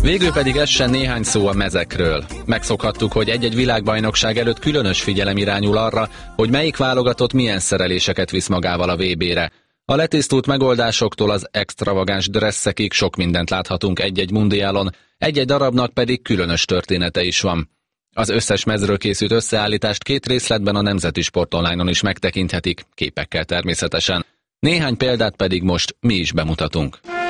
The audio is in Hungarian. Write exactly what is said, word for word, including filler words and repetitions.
Végül pedig essen néhány szó a mezekről. Megszokhattuk, hogy egy-egy világbajnokság előtt különös figyelem irányul arra, hogy melyik válogatott milyen szereléseket visz magával a vé bére. A letisztult megoldásoktól az extravagáns dresszekig sok mindent láthatunk egy-egy mundiálon, egy-egy darabnak pedig különös története is van. Az összes mezről készült összeállítást két részletben a Nemzeti Sport Online-on is megtekinthetik, képekkel természetesen. Néhány példát pedig most mi is bemutatunk.